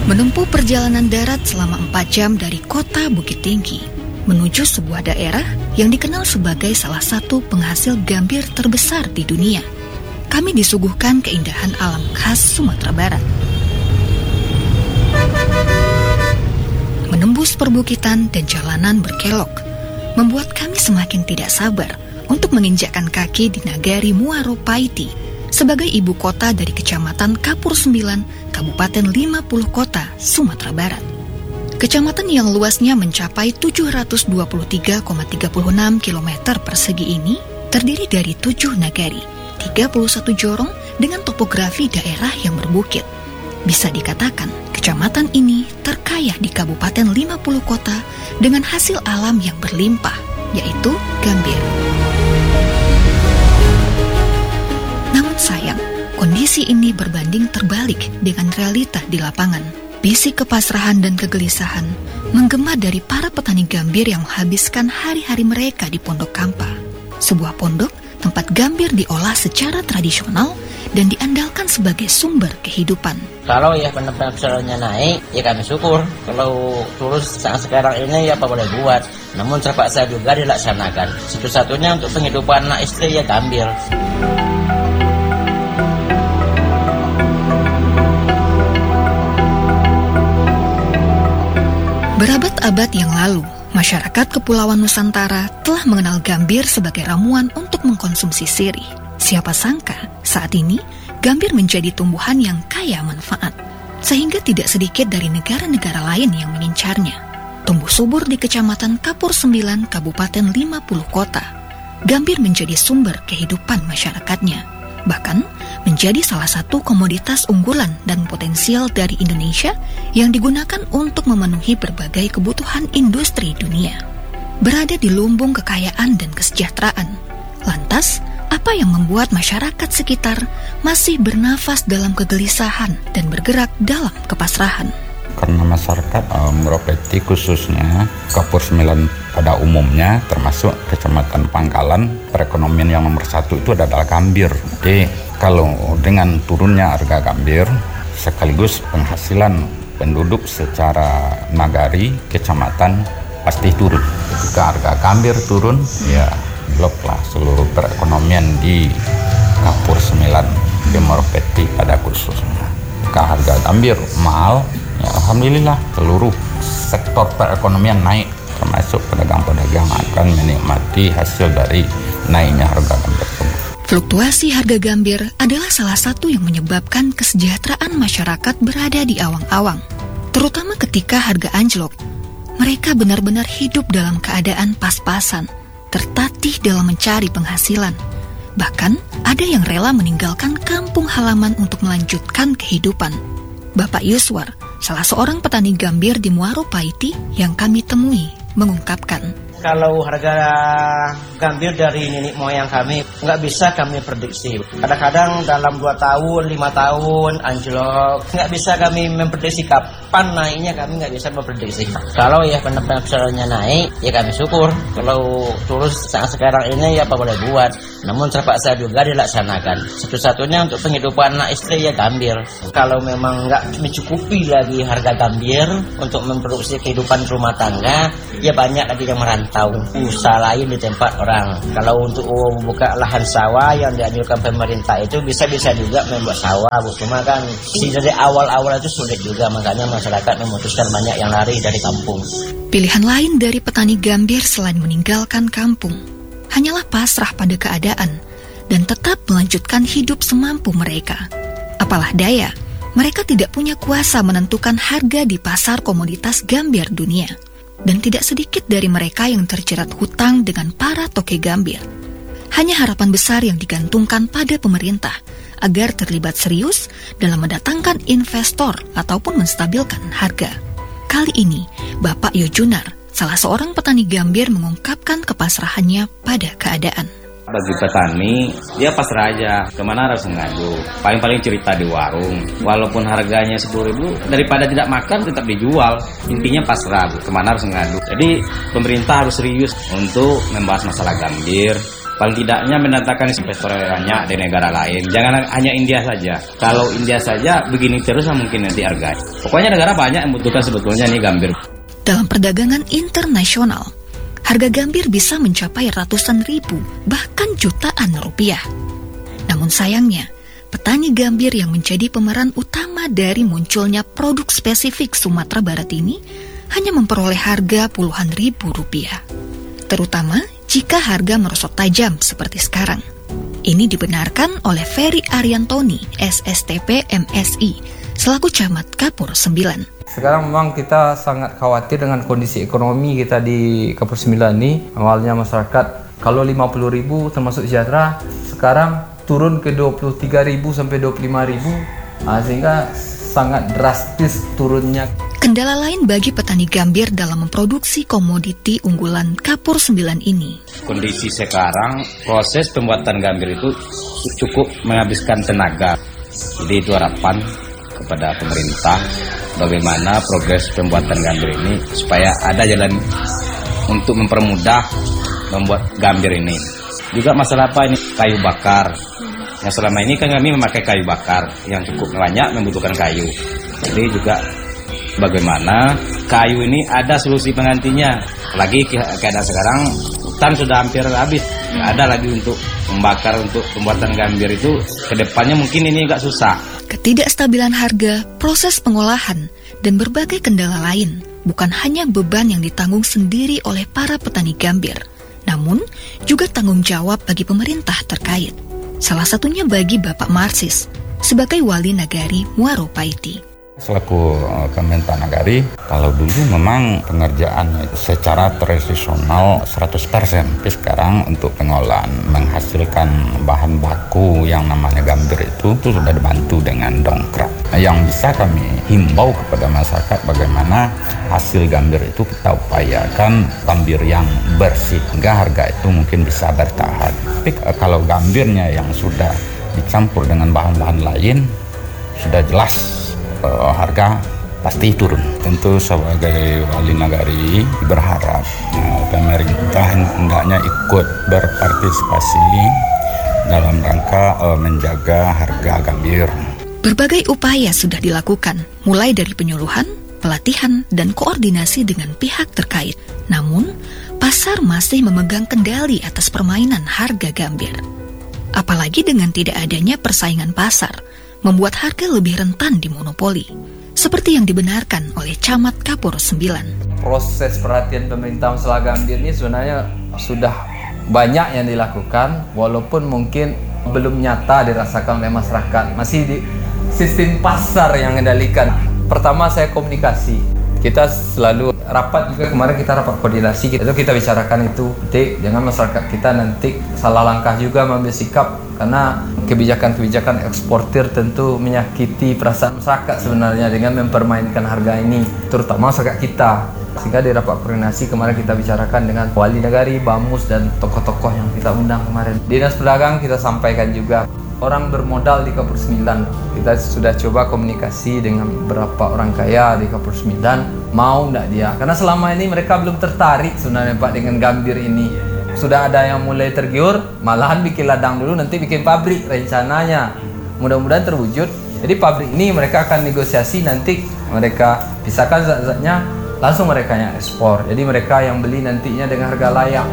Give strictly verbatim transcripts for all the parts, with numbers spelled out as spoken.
Menempuh perjalanan darat selama empat jam dari kota Bukit Tinggi menuju sebuah daerah yang dikenal sebagai salah satu penghasil gambir terbesar di dunia, kami disuguhkan keindahan alam khas Sumatera Barat. Menembus perbukitan dan jalanan berkelok membuat kami semakin tidak sabar untuk menginjakkan kaki di Nagari Muaro Paiti sebagai ibu kota dari Kecamatan Kapur Sembilan, Kabupaten lima puluh Kota, Sumatera Barat. Kecamatan yang luasnya mencapai tujuh ratus dua puluh tiga koma tiga enam kilometer persegi ini terdiri dari tujuh nagari, tiga puluh satu jorong dengan topografi daerah yang berbukit. Bisa dikatakan, kecamatan ini terkaya di Kabupaten lima puluh Kota dengan hasil alam yang berlimpah, yaitu gambir. Namun sayang, kondisi ini berbanding terbalik dengan realita di lapangan. Bisik kepasrahan dan kegelisahan menggema dari para petani gambir yang menghabiskan hari-hari mereka di Pondok Kampa, sebuah pondok tempat gambir diolah secara tradisional dan diandalkan sebagai sumber kehidupan. Kalau ya pendapatannya naik, ya kami syukur. Kalau terus saat sekarang ini ya apa boleh buat. Namun terpaksa juga dilaksanakan. Satu-satunya untuk penghidupan anak istri ya gambir. Berabad-abad yang lalu, masyarakat Kepulauan Nusantara telah mengenal gambir sebagai ramuan untuk mengkonsumsi sirih. Siapa sangka, saat ini, gambir menjadi tumbuhan yang kaya manfaat, sehingga tidak sedikit dari negara-negara lain yang mengincarnya. Tumbuh subur di Kecamatan Kapur Sembilan, Kabupaten lima puluh Kota, gambir menjadi sumber kehidupan masyarakatnya. Bahkan, menjadi salah satu komoditas unggulan dan potensial dari Indonesia yang digunakan untuk memenuhi berbagai kebutuhan industri dunia. Berada di lumbung kekayaan dan kesejahteraan. Lantas, apa yang membuat masyarakat sekitar masih bernafas dalam kegelisahan dan bergerak dalam kepasrahan? Karena masyarakat um, Meropeti khususnya Kapur Sembilan pada umumnya, termasuk Kecamatan Pangkalan, perekonomian yang nomor satu itu adalah gambir. Jadi kalau dengan turunnya harga gambir sekaligus penghasilan penduduk secara nagari kecamatan pasti turun. Ketika harga gambir turun, ya bloklah seluruh perekonomian di Kapur Sembilan, di Meropeti pada khususnya. Jika harga gambir mahal, ya alhamdulillah seluruh sektor perekonomian naik, termasuk pedagang-pedagang akan menikmati hasil dari naiknya harga gambir tersebut. Fluktuasi harga gambir adalah salah satu yang menyebabkan kesejahteraan masyarakat berada di awang-awang. Terutama ketika harga anjlok, mereka benar-benar hidup dalam keadaan pas-pasan, tertatih dalam mencari penghasilan. Bahkan, ada yang rela meninggalkan kampung halaman untuk melanjutkan kehidupan. Bapak Yuswar, salah seorang petani gambir di Muaro Paiti yang kami temui, mengungkapkan, kalau harga gambir dari nenek moyang kami nggak bisa kami prediksi. Kadang-kadang dalam dua tahun, lima tahun anjlok, nggak bisa kami memprediksi kapan naiknya, kami nggak bisa memprediksi. Kalau ya pendapatannya naik, ya kami syukur. Kalau terus saat sekarang ini ya apa boleh buat. Namun terpaksa juga dilaksanakan. Satu-satunya untuk penghidupan anak istri ya gambir. Kalau memang nggak mencukupi lagi harga gambir untuk memproduksi kehidupan rumah tangga, ya banyak lagi yang merantau usaha lain di tempat orang. Kalau untuk buka lahan sawah yang dianjurkan pemerintah itu bisa-bisa juga membuat sawah. Cuma kan dari awal-awal itu sulit juga, makanya masyarakat memutuskan banyak yang lari dari kampung. Pilihan lain dari petani gambir selain meninggalkan kampung hanyalah pasrah pada keadaan dan tetap melanjutkan hidup semampu mereka. Apalah daya, mereka tidak punya kuasa menentukan harga di pasar komoditas gambir dunia. Dan tidak sedikit dari mereka yang terjerat hutang dengan para toke gambir. Hanya harapan besar yang digantungkan pada pemerintah agar terlibat serius dalam mendatangkan investor ataupun menstabilkan harga. Kali ini, Bapak Yojunar, salah seorang petani gambir, mengungkapkan kepasrahannya pada keadaan. Bagi petani, dia pasrah aja, kemana harus ngadu. Paling-paling cerita di warung, walaupun harganya sepuluh ribu, daripada tidak makan tetap dijual. Intinya pasrah, kemana harus ngadu. Jadi pemerintah harus serius untuk membahas masalah gambir, Paling tidaknya mendatangkan investor banyak di negara lain. Jangan hanya India saja. Kalau India saja begini terus mungkin nanti harga. Pokoknya negara banyak yang membutuhkan sebetulnya nih gambir. Dalam perdagangan internasional, harga gambir bisa mencapai ratusan ribu, bahkan jutaan rupiah. Namun sayangnya, petani gambir yang menjadi pemeran utama dari munculnya produk spesifik Sumatera Barat ini hanya memperoleh harga puluhan ribu rupiah. Terutama jika harga merosot tajam seperti sekarang. Ini dibenarkan oleh Ferry Ariantoni, S S T P M S I, selaku Camat Kapur sembilan. Sekarang memang kita sangat khawatir dengan kondisi ekonomi kita di Kapur sembilan ini. Awalnya masyarakat kalau lima puluh ribu termasuk sejahtera, sekarang turun ke dua puluh tiga ribu sampai dua puluh lima ribu, nah, sehingga sangat drastis turunnya. Kendala lain bagi petani gambir dalam memproduksi komoditi unggulan Kapur sembilan ini. Kondisi sekarang, proses pembuatan gambir itu cukup menghabiskan tenaga. Jadi itu harapan kepada pemerintah, bagaimana progres pembuatan gambir ini supaya ada jalan untuk mempermudah membuat gambir ini. Juga masalah apa ini? Kayu bakar. Yang selama ini kan kami memakai kayu bakar yang cukup banyak membutuhkan kayu. Jadi juga bagaimana kayu ini ada solusi penggantinya. Lagi keadaan sekarang hutan sudah hampir habis, nggak ada lagi untuk membakar untuk pembuatan gambir itu. Kedepannya mungkin ini agak susah. Ketidakstabilan harga, proses pengolahan, dan berbagai kendala lain bukan hanya beban yang ditanggung sendiri oleh para petani gambir, namun juga tanggung jawab bagi pemerintah terkait. Salah satunya bagi Bapak Marsis sebagai Wali Nagari Muaro Paiti. Selaku Kementan Nagari, kalau dulu memang pengerjaannya secara tradisional seratus persen, tapi sekarang untuk pengolahan menghasilkan bahan baku yang namanya gambir itu, itu sudah dibantu dengan dongkrak. Nah, yang bisa kami himbau kepada masyarakat bagaimana hasil gambir itu kita upayakan gambir yang bersih, sehingga harga itu mungkin bisa bertahan. Tapi kalau gambirnya yang sudah dicampur dengan bahan-bahan lain, sudah jelas harga pasti turun. Tentu sebagai Wali Nagari berharap uh, pemerintah hendaknya ikut berpartisipasi dalam rangka uh, menjaga harga gambir. Berbagai upaya sudah dilakukan, mulai dari penyuluhan, pelatihan, dan koordinasi dengan pihak terkait. Namun, pasar masih memegang kendali atas permainan harga gambir. Apalagi dengan tidak adanya persaingan pasar, membuat harga lebih rentan dimonopoli, seperti yang dibenarkan oleh Camat Kapur sembilan. Proses perhatian pemerintah masalah gambir ini sebenarnya sudah banyak yang dilakukan, walaupun mungkin belum nyata dirasakan oleh masyarakat. Masih di sistem pasar yang mengendalikan. Pertama saya komunikasi. Kita selalu rapat juga, kemarin kita rapat koordinasi, itu kita bicarakan itu, nanti jangan masyarakat kita nanti salah langkah juga mengambil sikap, karena kebijakan-kebijakan eksportir tentu menyakiti perasaan masyarakat sebenarnya dengan mempermainkan harga ini, terutama masyarakat kita. Sehingga di rapat koordinasi kemarin kita bicarakan dengan Wali Nagari, Bamus, dan tokoh-tokoh yang kita undang kemarin. Dinas Pedagang kita sampaikan juga. Orang bermodal di Kapur sembilan, kita sudah coba komunikasi dengan beberapa orang kaya di Kapur sembilan, mau enggak dia, karena selama ini mereka belum tertarik sebenarnya Pak dengan gambir ini. Sudah ada yang mulai tergiur, malahan bikin ladang dulu, nanti bikin pabrik rencananya, mudah-mudahan terwujud. Jadi pabrik ini mereka akan negosiasi, nanti mereka pisahkan zat-zatnya, langsung mereka yang ekspor, jadi mereka yang beli nantinya dengan harga layak.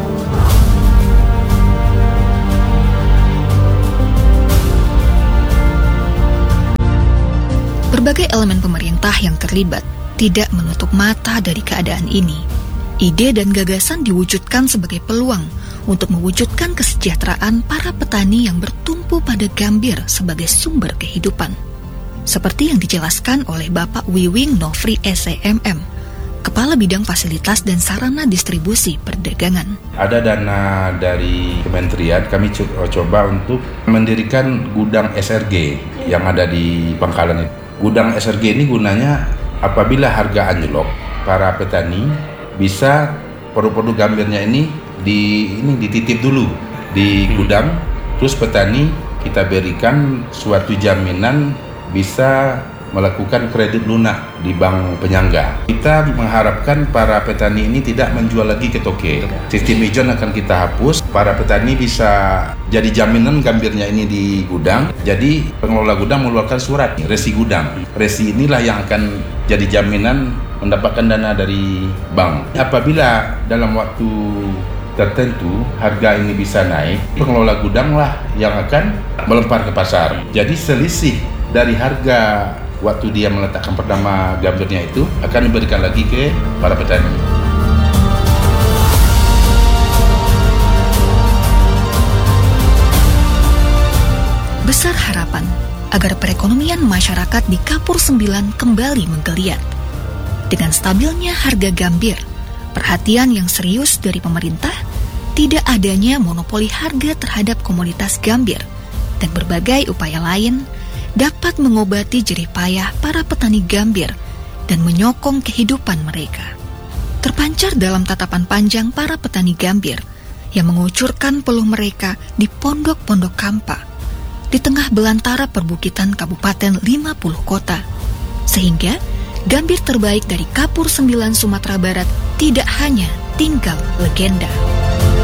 Berbagai elemen pemerintah yang terlibat tidak menutup mata dari keadaan ini. Ide dan gagasan diwujudkan sebagai peluang untuk mewujudkan kesejahteraan para petani yang bertumpu pada gambir sebagai sumber kehidupan. Seperti yang dijelaskan oleh Bapak Wiwing Nofri S E M M, Kepala Bidang Fasilitas dan Sarana Distribusi Perdagangan. Ada dana dari kementerian, kami coba untuk mendirikan gudang S R G yang ada di Pangkalan itu. Gudang S R G ini gunanya apabila harga anjlok, para petani bisa produk-produk gambirnya ini di ini dititip dulu di gudang, terus petani kita berikan suatu jaminan bisa melakukan kredit lunak di bank penyangga. Kita mengharapkan para petani ini tidak menjual lagi ke toke. Sistem ijon akan kita hapus. para petani bisa jadi jaminan gambirnya ini di gudang. Jadi pengelola gudang mengeluarkan surat resi gudang. Resi inilah yang akan jadi jaminan mendapatkan dana dari bank. Apabila dalam waktu tertentu harga ini bisa naik, pengelola gudang lah yang akan melempar ke pasar. Jadi selisih dari harga waktu dia meletakkan pertama gambirnya itu akan diberikan lagi ke para petani. Besar harapan agar perekonomian masyarakat di Kapur Sembilan kembali menggeliat. Dengan stabilnya harga gambir, perhatian yang serius dari pemerintah, tidak adanya monopoli harga terhadap komoditas gambir, dan berbagai upaya lain dapat mengobati jerih payah para petani gambir dan menyokong kehidupan mereka. Terpancar dalam tatapan panjang para petani gambir yang mengucurkan peluh mereka di pondok-pondok kampa, di tengah belantara perbukitan Kabupaten lima puluh kota, sehingga gambir terbaik dari Kapur Sembilan Sumatera Barat tidak hanya tinggal legenda.